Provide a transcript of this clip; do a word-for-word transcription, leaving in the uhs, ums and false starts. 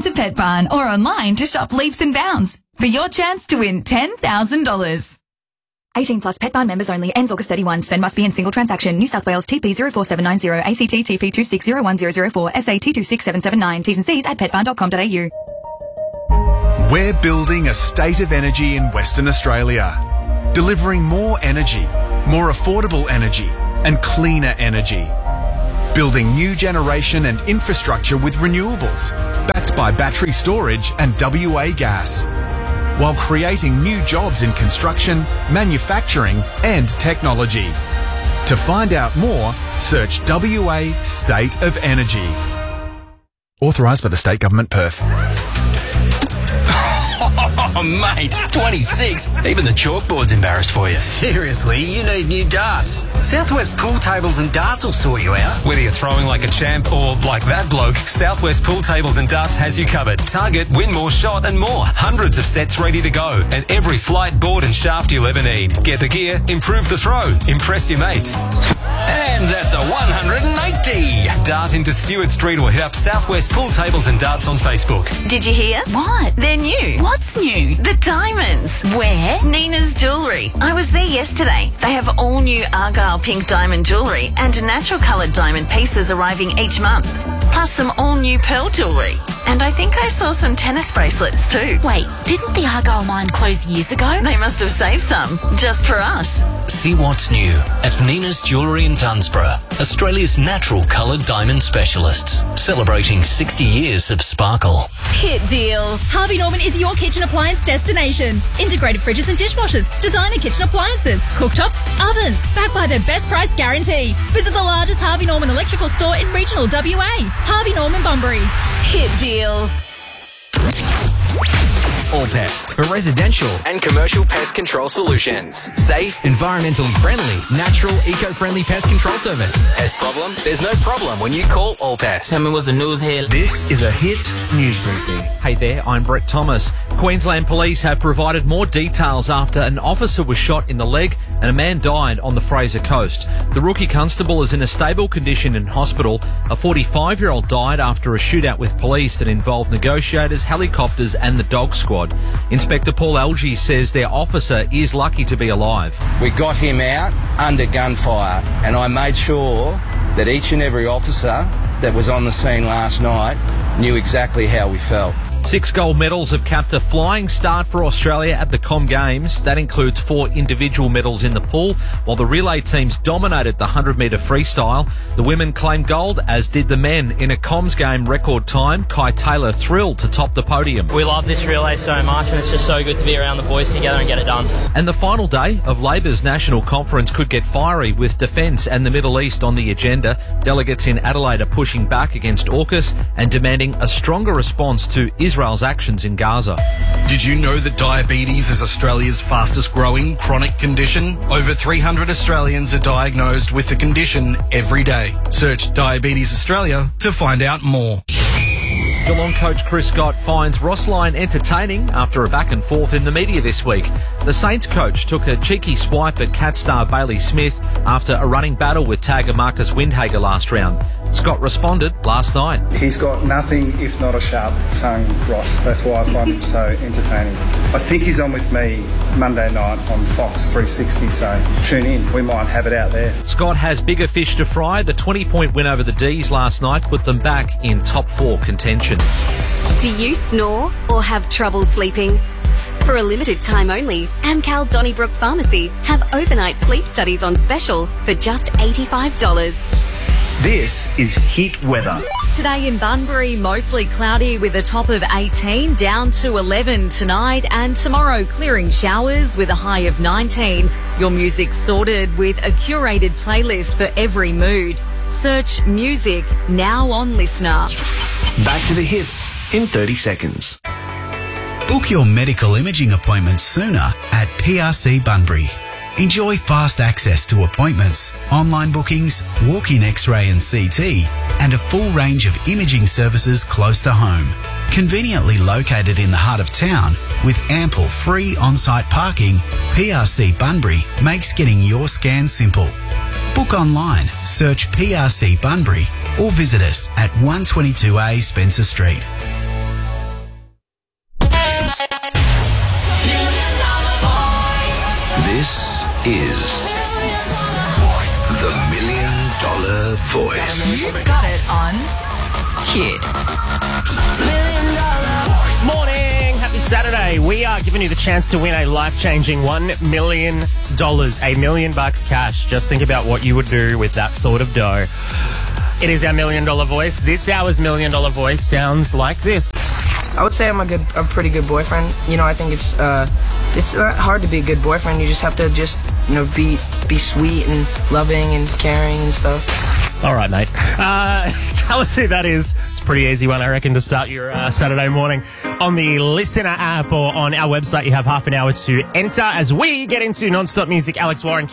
to Pet Barn or online to shop Leaps and Bounds for your chance to win ten thousand dollars. eighteen plus Pet Barn members only. Ends August thirty-first. Spend must be in single transaction. New South Wales T P zero four seven nine zero, A C T T P two six zero one zero zero four, S A T two six seven seven nine. T's and C's at pet barn dot com dot a u. We're building a state of energy in Western Australia, delivering more energy, more affordable energy and cleaner energy. Building new generation and infrastructure with renewables, backed by battery storage and W A gas, while creating new jobs in construction, manufacturing and technology. To find out more, search W A State of Energy. Authorised by the State Government, Perth. Oh, mate, twenty-six. Even the chalkboard's embarrassed for you. Seriously, you need new darts. Southwest Pool Tables and Darts will sort you out. Whether you're throwing like a champ or like that bloke, Southwest Pool Tables and Darts has you covered. Target, win more, shot and more. Hundreds of sets ready to go. And every flight, board and shaft you'll ever need. Get the gear, improve the throw, impress your mates. And that's a one hundred eighty. Dart into Stewart Street or hit up Southwest Pool Tables and Darts on Facebook. Did you hear? What? They're new. What's new? The diamonds. Where? Nina's Jewellery. I was there yesterday. They have all new Argyle pink diamond jewellery and natural coloured diamond pieces arriving each month. Plus some all new pearl jewellery. And I think I saw some tennis bracelets too. Wait, didn't the Argyle mine close years ago? They must have saved some, just for us. See what's new at Nina's Jewellery in Dunsborough, Australia's natural coloured diamond specialists, celebrating sixty years of sparkle. Hit deals. Harvey Norman is your kitchen appliance destination. Integrated fridges and dishwashers, designer kitchen appliances, cooktops, ovens, backed by their best price guarantee. Visit the largest Harvey Norman electrical store in regional W A. Harvey Norman Bunbury. Hit deals. Allpest for residential and commercial pest control solutions. Safe, environmentally friendly, natural, eco-friendly pest control service. Pest problem? There's no problem when you call Allpest. Tell me what's the news here. This is a Hit News Briefing. Hey there, I'm Brett Thomas. Queensland Police have provided more details after an officer was shot in the leg and a man died on the Fraser Coast. The rookie constable is in a stable condition in hospital. A forty-five-year-old died after a shootout with police that involved negotiators, helicopters and the dog squad. Inspector Paul Algie says their officer is lucky to be alive. We got him out under gunfire and I made sure that each and every officer that was on the scene last night knew exactly how we felt. Six gold medals have capped a flying start for Australia at the Com Games. That includes four individual medals in the pool, while the relay teams dominated the one hundred metre freestyle. The women claimed gold, as did the men. In a Coms game record time, Kai Taylor thrilled to top the podium. We love this relay so much and it's just so good to be around the boys together and get it done. And the final day of Labor's national conference could get fiery, with defence and the Middle East on the agenda. Delegates in Adelaide are pushing back against AUKUS and demanding a stronger response to Israel's actions in Gaza. Did you know that diabetes is Australia's fastest growing chronic condition? Over three hundred Australians are diagnosed with the condition every day. Search Diabetes Australia to find out more. Geelong coach Chris Scott finds Ross Lyon entertaining after a back and forth in the media this week. The Saints coach took a cheeky swipe at Cat star Bailey Smith after a running battle with tagger Marcus Windhager last round. Scott responded last night. He's got nothing if not a sharp tongue, Ross. That's why I find him so entertaining. I think he's on with me Monday night on Fox three sixty, so tune in. We might have it out there. Scott has bigger fish to fry. The twenty-point win over the D's last night put them back in top four contention. Do you snore or have trouble sleeping? For a limited time only, Amcal Donnybrook Pharmacy have overnight sleep studies on special for just eighty-five dollars. This is Hit Weather. Today in Bunbury, mostly cloudy with a top of eighteen, down to eleven tonight, and tomorrow clearing showers with a high of nineteen. Your music sorted with a curated playlist for every mood. Search music now on Listener. Back to the hits in thirty seconds. Book your medical imaging appointments sooner at P R C Bunbury. Enjoy fast access to appointments, online bookings, walk-in X-ray and C T, and a full range of imaging services close to home. Conveniently located in the heart of town, with ample free on-site parking, P R C Bunbury makes getting your scan simple. Book online, search P R C Bunbury, or visit us at one twenty-two A Spencer Street. You've got it on Hit. Morning, happy Saturday. We are giving you the chance to win a life-changing one million dollars, a million bucks cash. Just think about what you would do with that sort of dough. It is our million dollar voice. This hour's million dollar voice sounds like this. I would say I'm a good, a pretty good boyfriend. You know, I think it's uh, it's not hard to be a good boyfriend. You just have to just, you know, be be sweet and loving and caring and stuff. All right, mate. Uh, tell us who that is. It's a pretty easy one, I reckon, to start your uh, Saturday morning. On the Listener app or on our website, you have half an hour to enter as we get into non-stop music. Alex Warren.